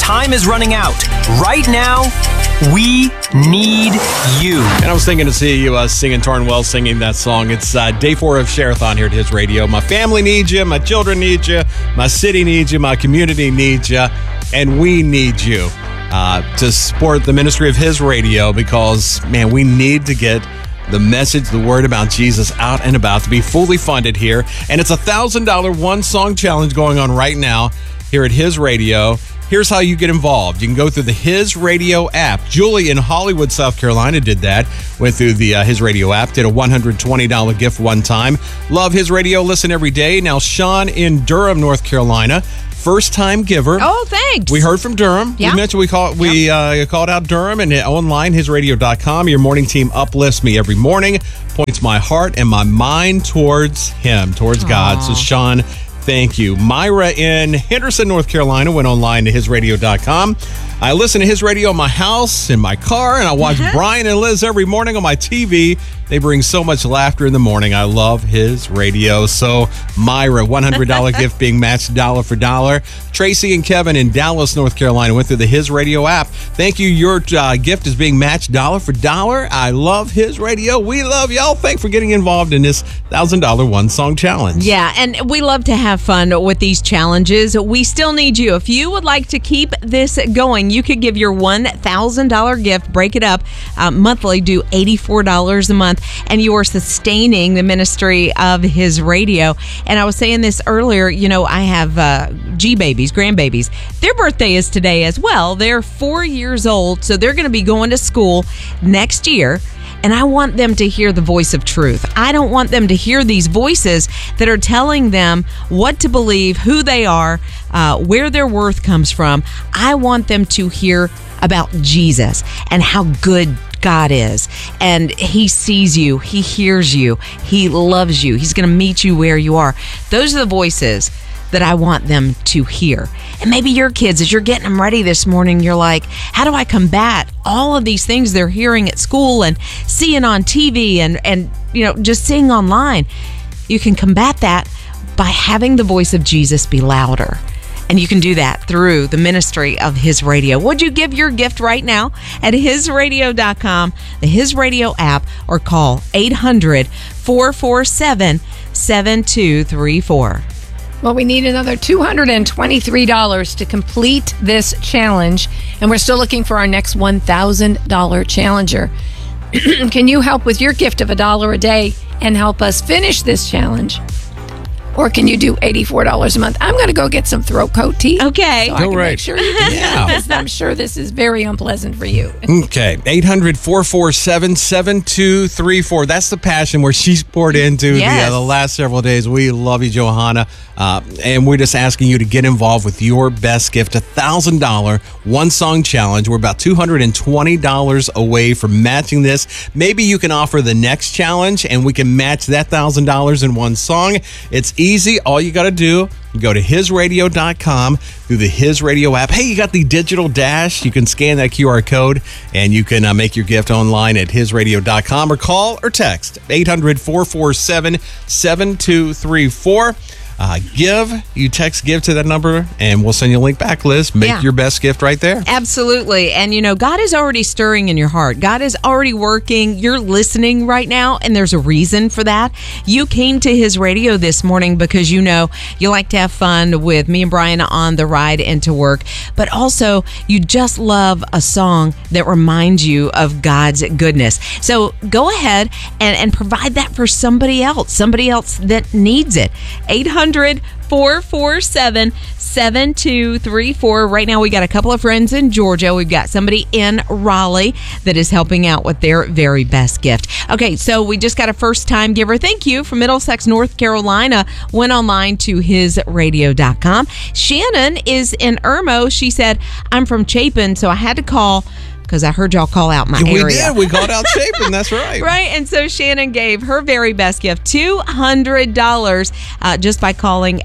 time is running out. Right now, we need you. And I was thinking to see you singing Tarnwell, singing that song. It's day 4 of Share-a-thon here at His Radio. My family needs you. My children need you. My city needs you. My community needs you. And we need you to support the ministry of His Radio because, man, we need to get the message, the word about Jesus out and about to be fully funded here. And it's a $1,000 one-song challenge going on right now here at His Radio. Here's how you get involved. You can go through the His Radio app. Julie in Hollywood, South Carolina did that. Went through the His Radio app, did a $120 gift one time. Love His Radio, listen every day. Now, Sean in Durham, North Carolina, first-time giver. Oh, thanks. We heard from Durham. Yeah. We mentioned we called out Durham and online, hisradio.com. Your morning team uplifts me every morning, points my heart and my mind towards Him, towards God. So, Sean, thank you. Myra in Henderson, North Carolina, went online to hisradio.com. I listen to His Radio in my house, in my car, and I watch Brian and Liz every morning on my TV. They bring so much laughter in the morning. I love His Radio. So, Myra, $100 gift being matched dollar for dollar. Tracy and Kevin in Dallas, North Carolina, went through the His Radio app. Thank you. Your gift is being matched dollar for dollar. I love His Radio. We love y'all. Thanks for getting involved in this $1,000 one-song challenge. Yeah, and we love to have fun with these challenges. We still need you. If you would like to keep this going, you could give your $1,000 gift, break it up monthly, do $84 a month, and you are sustaining the ministry of His Radio. And I was saying this earlier, you know, I have G-babies, grandbabies. Their birthday is today as well. They're 4 years old, so they're going to be going to school next year. And I want them to hear the voice of truth. I don't want them to hear these voices that are telling them what to believe, who they are, where their worth comes from. I want them to hear about Jesus and how good God is. And He sees you. He hears you. He loves you. He's going to meet you where you are. Those are the voices that I want them to hear. And maybe your kids, as you're getting them ready this morning, you're like, how do I combat all of these things they're hearing at school and seeing on TV and you know, just seeing online? You can combat that by having the voice of Jesus be louder. And you can do that through the ministry of His Radio. Would you give your gift right now at hisradio.com, the His Radio app, or call 800-447-7234. Well, we need another $223 to complete this challenge, and we're still looking for our next $1,000 challenger. Can you help with your gift of $1 a day and help us finish this challenge? Or can you do $84 a month? I'm going to go get some throat coat tea. Okay. So I can make sure you can do this. I'm sure this is very unpleasant for you. Okay. 800-447-7234. That's the passion where she's poured into the last several days. We love you, Johanna. And we're just asking you to get involved with your best gift, $1,000 one-song challenge. We're about $220 away from matching this. Maybe you can offer the next challenge, and we can match that $1,000 in one song. It's easy. All you got to do, you go to hisradio.com through the His Radio app. Hey, you got the digital dash. You can scan that QR code, and you can make your gift online at hisradio.com or call or text 800-447-7234. You text give to that number, and we'll send you a link back, Liz. Make your best gift right there. Absolutely. And you know, God is already stirring in your heart. God is already working. You're listening right now, and there's a reason for that. You came to His Radio this morning because you know you like to have fun with me and Brian on the ride into work, but also you just love a song that reminds you of God's goodness. So go ahead and provide that for somebody else that needs it. 800-447-7234. Right now, we got a couple of friends in Georgia. We've got somebody in Raleigh that is helping out with their very best gift. Okay, so we just got a first-time giver. Thank you from Middlesex, North Carolina. Went online to hisradio.com. Shannon is in Irmo. She said, I'm from Chapin, so I had to call because I heard y'all call out my area. We did. We called out Chapin. That's right. Right. And so Shannon gave her very best gift, $200, just by calling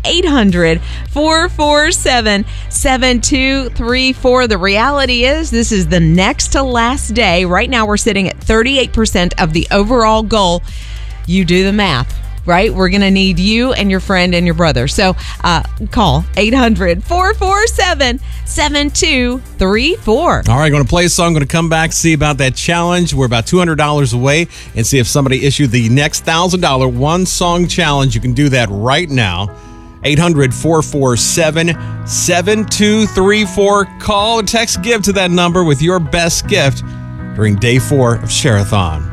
800-447-7234. The reality is this is the next to last day. Right now we're sitting at 38% of the overall goal. You do the math. right? We're going to need you and your friend and your brother. So call 800-447-7234. All right, going to play a song, going to come back, see about that challenge. We're about $200 away, and see if somebody issued the next $1,000 one-song challenge. You can do that right now. 800-447-7234. Call or text GIVE to that number with your best gift during day 4 of Share-a-thon.